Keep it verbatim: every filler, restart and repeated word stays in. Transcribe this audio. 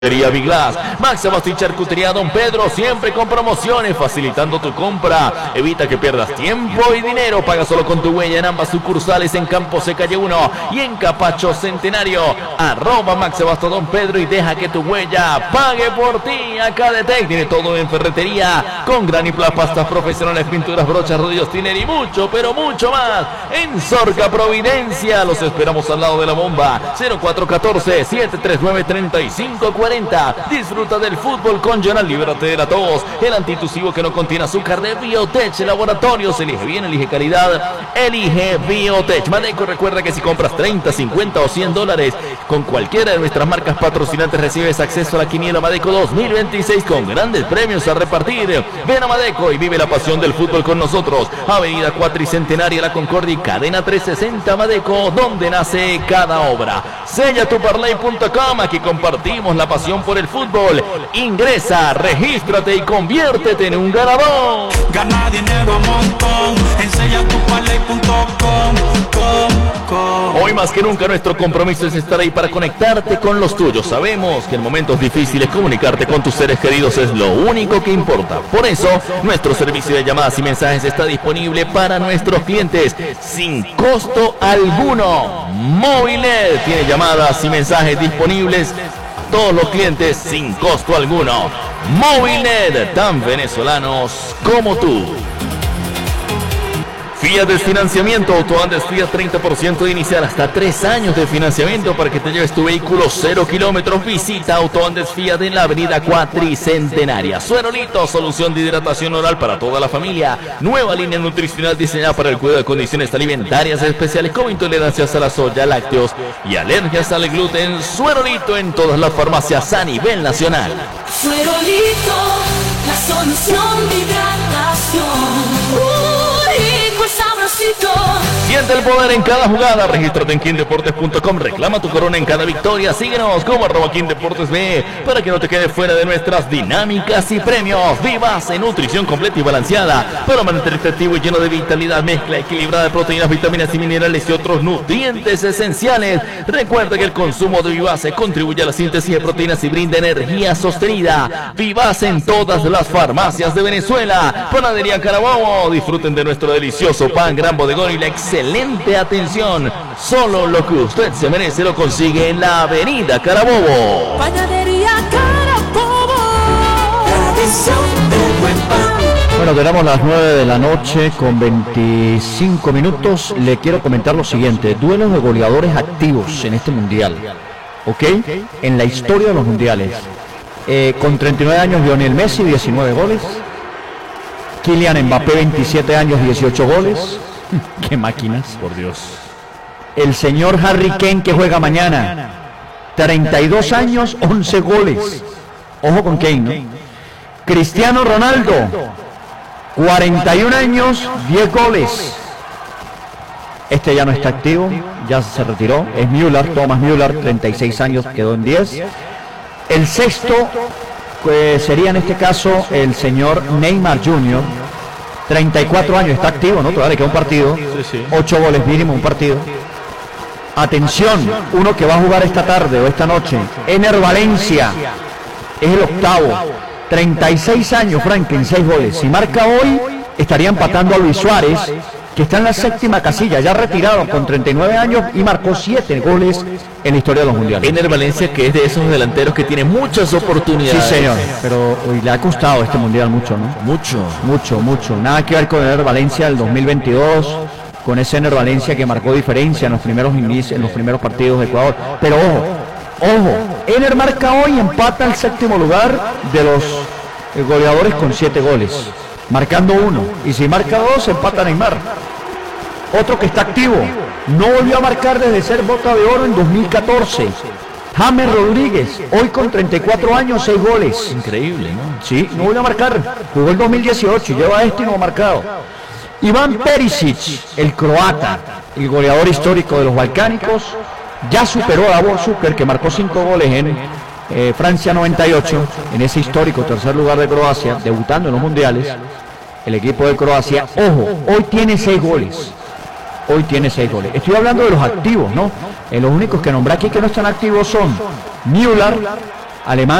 Biglas, Max Sebastián Charcutería Don Pedro, siempre con promociones, facilitando tu compra. Evita que pierdas tiempo y dinero. Paga solo con tu huella en ambas sucursales, en Campo C Calle uno y en Capacho Centenario. Arroba Max Sebastián Don Pedro y deja que tu huella pague por ti. Acadetec tiene todo en ferretería, con Graniplas, pastas profesionales, pinturas, brochas, rodillos, tiner y mucho, pero mucho más. En Sorca Providencia, los esperamos al lado de la bomba. Cero cuatro uno cuatro, siete tres nueve, tres cinco cuatro. Disfruta del fútbol con Jonal, líbrate de la tos. El antitusivo que no contiene azúcar de Biotech Laboratorios. Elige bien, elige calidad, elige Biotech. Madeco, recuerda que si compras treinta, cincuenta o cien dólares con cualquiera de nuestras marcas patrocinantes, recibes acceso a la quiniela Madeco dos mil veintiséis con grandes premios a repartir. Ven a Madeco y vive la pasión del fútbol con nosotros. Avenida Cuatricentenaria, La Concordia y Cadena trescientos sesenta Madeco, donde nace cada obra. Sella tu parlay punto com, aquí compartimos la pasión por el fútbol. Ingresa, regístrate y conviértete en un ganador. Gana dinero a montón en sella tu parlay punto com. Hoy más que nunca nuestro compromiso es estar ahí para conectarte con los tuyos. Sabemos que en momentos difíciles comunicarte con tus seres queridos es lo único que importa. Por eso nuestro servicio de llamadas y mensajes está disponible para nuestros clientes sin costo alguno. Movilnet tiene llamadas y mensajes disponibles todos los clientes sin costo alguno. Movilnet, tan venezolanos como tú. Fiat Desfinanciamiento, Autoandes Fiat, treinta por ciento de inicial, hasta tres años de financiamiento para que te lleves tu vehículo cero kilómetros. Visita Autoandes Fiat en la avenida Cuatricentenaria. Suerolito, solución de hidratación oral para toda la familia. Nueva línea nutricional diseñada para el cuidado de condiciones alimentarias especiales como intolerancias a la soya, lácteos y alergias al gluten. Suerolito en todas las farmacias a nivel nacional. Suerolito, la solución de hidratación. Siente el poder en cada jugada. Regístrate en king deportes punto com. Reclama tu corona en cada victoria. Síguenos como arroba king deportes b para que no te quedes fuera de nuestras dinámicas y premios. Vivas en nutrición completa y balanceada para mantenerte activo y lleno de vitalidad. Mezcla equilibrada de proteínas, vitaminas y minerales y otros nutrientes esenciales. Recuerda que el consumo de Vivase contribuye a la síntesis de proteínas y brinda energía sostenida. Vivase en todas las farmacias de Venezuela. Panadería Carabobo. Disfruten de nuestro delicioso pan Gran Bodegón y la excelente atención. Solo lo que usted se merece lo consigue en la avenida Carabobo. Panadería Carabobo. Tradición de buen pan. Bueno, tenemos las nueve de la noche con veinticinco minutos. Le quiero comentar lo siguiente: duelos de goleadores activos en este mundial, ¿ok? En la historia de los mundiales. Eh, con treinta y nueve años, Lionel Messi, diecinueve goles. Kylian Mbappé, veintisiete años, dieciocho goles. ¡Qué máquinas! Por Dios. El señor Harry Kane, que juega mañana, treinta y dos años, once goles. Ojo con Kane, ¿no? Cristiano Ronaldo, cuarenta y un años, diez goles. Este ya no está activo, ya se retiró. Es Müller, Thomas Müller, treinta y seis años, quedó en diez. El sexto pues sería en este caso el señor Neymar junior, treinta y cuatro años, está activo, ¿no? Todavía le queda un partido, sí, sí. ocho goles mínimo, un partido. Atención, uno que va a jugar esta tarde o esta noche, Ener Valencia, es el octavo, treinta y seis años, Franklin, seis goles. Si marca hoy, estaría empatando a Luis Suárez, que está en la séptima casilla, ya retirado con treinta y nueve años y marcó siete goles en la historia de los mundiales. Ener Valencia, que es de esos delanteros que tiene muchas oportunidades. Sí, señor, pero uy, le ha costado este mundial mucho, ¿no? Mucho. Mucho, mucho. Nada que ver con Ener Valencia del dos mil veintidós, con ese Ener Valencia que marcó diferencia en los primeros inicios, en los primeros partidos de Ecuador. Pero ojo, ojo, Ener marca hoy y empata al séptimo lugar de los eh, goleadores con siete goles, marcando uno. Y si marca dos, empata Neymar. Otro que está activo, no volvió a marcar desde ser Bota de Oro en dos mil catorce. James Rodríguez, hoy con treinta y cuatro años, seis goles. Increíble, ¿no? Sí, no volvió a marcar. Jugó el dos mil dieciocho, lleva este y no ha marcado. Iván Perisic, el croata, el goleador histórico de los balcánicos, ya superó a Davor Zucker, que marcó cinco goles en eh, Francia noventa y ocho, en ese histórico tercer lugar de Croacia, debutando en los mundiales. El equipo de Croacia, ojo, hoy tiene seis goles. Hoy tiene seis goles. Estoy hablando de los activos, ¿no? Eh, los únicos que nombré aquí que no están activos son Müller, Alemania.